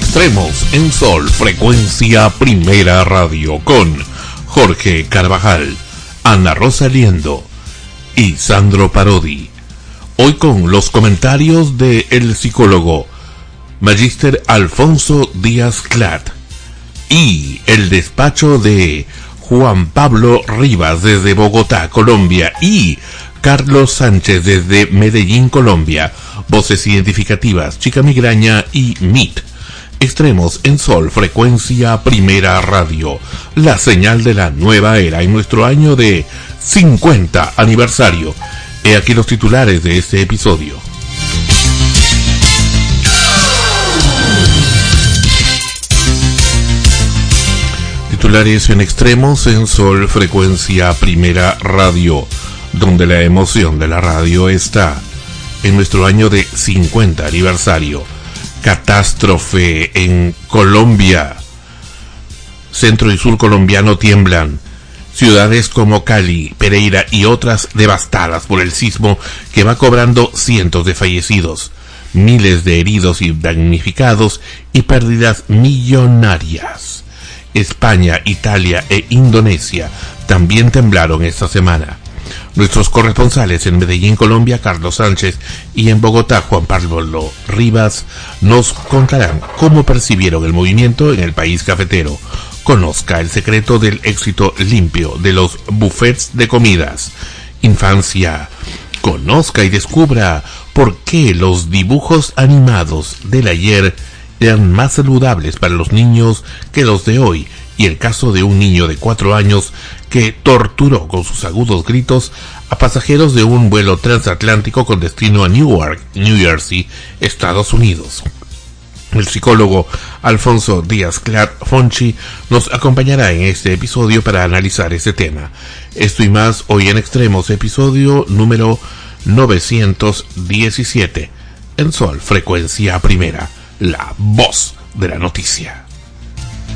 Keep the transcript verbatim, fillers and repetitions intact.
Extremos en Sol, frecuencia Primera Radio, con Jorge Carvajal, Ana Rosa Liendo y Sandro Parodi. Hoy con los comentarios de el psicólogo Magíster Alfonso Díaz Clat y el despacho de Juan Pablo Rivas desde Bogotá, Colombia, y Carlos Sánchez desde Medellín, Colombia. Voces identificativas, Chica Migraña y M I T. Extremos en Sol, frecuencia Primera Radio, la señal de la nueva era en nuestro año de cincuenta aniversario. He aquí los titulares de este episodio. Titulares en Extremos en Sol, frecuencia Primera Radio, donde la emoción de la radio está en nuestro año de cincuenta aniversario. Catástrofe en Colombia. Centro y sur colombiano tiemblan. Ciudades como Cali, Pereira y otras devastadas por el sismo que va cobrando cientos de fallecidos, miles de heridos y damnificados y pérdidas millonarias. España, Italia e Indonesia también temblaron esta semana. Nuestros corresponsales en Medellín, Colombia, Carlos Sánchez, y en Bogotá, Juan Pablo Rivas, nos contarán cómo percibieron el movimiento en el país cafetero. Conozca el secreto del éxito limpio de los buffets de comidas. Infancia. Conozca y descubra por qué los dibujos animados del ayer eran más saludables para los niños que los de hoy, y el caso de un niño de cuatro años que torturó con sus agudos gritos a pasajeros de un vuelo transatlántico con destino a Newark, New Jersey, Estados Unidos. El psicólogo Alfonso Díaz Clat Fonchi nos acompañará en este episodio para analizar este tema. Esto y más hoy en Extremos, episodio número novecientos diecisiete. En Sol, frecuencia Primera, la voz de la noticia.